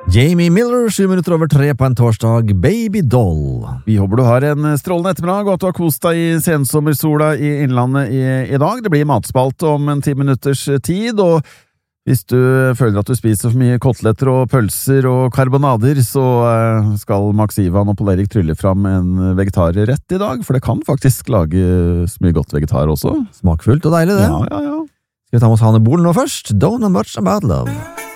Jamie Miller, 7 minutter over 3 på en torsdag, Baby Doll. Vi håper du har en strålende ettermiddag, og at du har kost deg i sensommersola i Innlandet i dag. Det blir matspalte om en 10 minutters tid, og hvis du føler at du spiser for mye koteletter og pølser og karbonader, så skal Max Ivan og Pål Erik trylle fram en vegetarrett i dag, for det kan faktisk lages mye godt vegetar også. Smakfullt og deilig det. Ja. Skal vi ta med oss Hanne Bolen nå først? Don't know much about love.